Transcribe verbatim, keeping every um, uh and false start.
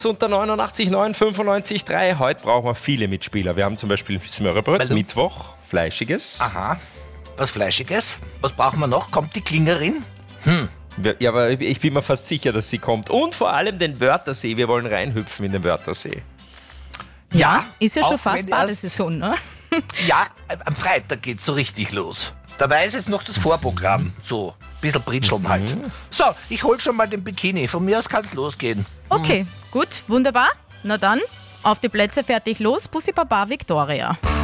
unter neunundachtzig neun fünfundneunzig drei. Heute brauchen wir viele Mitspieler. Wir haben zum Beispiel Smörrebröt, Mittwoch, Fleischiges. Aha, was Fleischiges. Was brauchen wir noch? Kommt die Klingerin? Hm. Ja, aber ich bin mir fast sicher, dass sie kommt. Und vor allem den Wörthersee. Wir wollen reinhüpfen in den Wörthersee. Ja, ja ist ja schon auch fast Badesaison, ne? Ja, am Freitag geht's so richtig los. Da weiß jetzt noch das Vorprogramm. So, ein bisschen Britscheln halt. So, ich hol schon mal den Bikini. Von mir aus kann's losgehen. Okay, gut, wunderbar. Na dann, auf die Plätze, fertig, los. Bussi Baba, Victoria.